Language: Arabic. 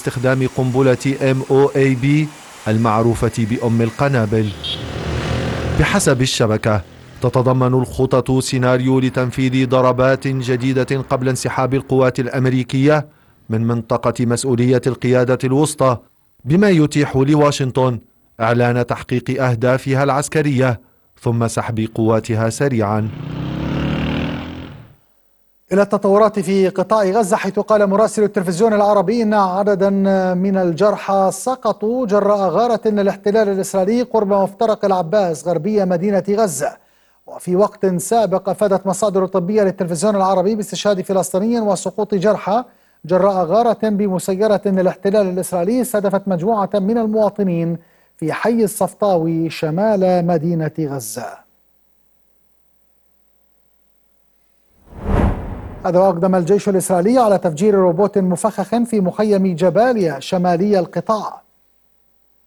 باستخدام قنبلة MOAB المعروفة بأم القنابل. بحسب الشبكة تتضمن الخطط سيناريو لتنفيذ ضربات جديدة قبل انسحاب القوات الأمريكية من منطقة مسؤولية القيادة الوسطى، بما يتيح لواشنطن إعلان تحقيق أهدافها العسكرية ثم سحب قواتها سريعا. إلى التطورات في قطاع غزة، حيث قال مراسل التلفزيون العربي إن عددا من الجرحى سقطوا جراء غارة الاحتلال الإسرائيلي قرب مفترق العباس غربية مدينة غزة. وفي وقت سابق أفادت مصادر طبية للتلفزيون العربي باستشهاد فلسطيني وسقوط جرحى جراء غارة بمسيرة الاحتلال الإسرائيلي استهدفت مجموعة من المواطنين في حي الصفطاوي شمال مدينة غزة. هذا وأقدم الجيش الإسرائيلي على تفجير روبوت مفخخ في مخيم جباليا شمالي القطاع.